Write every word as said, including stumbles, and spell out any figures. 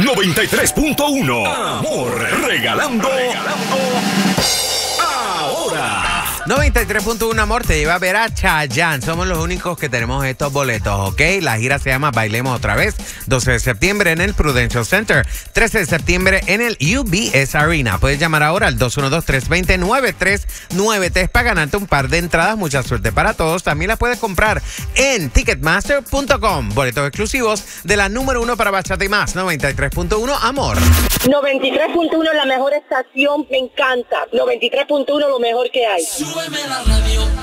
noventa y tres punto uno. Amor, regalando. regalando ahora. noventa y tres punto uno, amor, te lleva a ver a Chayanne. Somos los únicos que tenemos estos boletos, ¿ok? La gira se llama Bailemos Otra Vez. doce de septiembre en el Prudential Center. trece de septiembre en el U B S Arena. Puedes llamar ahora al dos uno dos, tres dos cero, nueve tres nueve tres para ganarte un par de entradas. Mucha suerte para todos. También las puedes comprar en ticketmaster punto com. Boletos exclusivos de la número uno para bachata y más. noventa y tres punto uno, amor. noventa y tres punto uno, la mejor estación, me encanta. noventa y tres punto uno, lo mejor que hay. Súbeme la radio.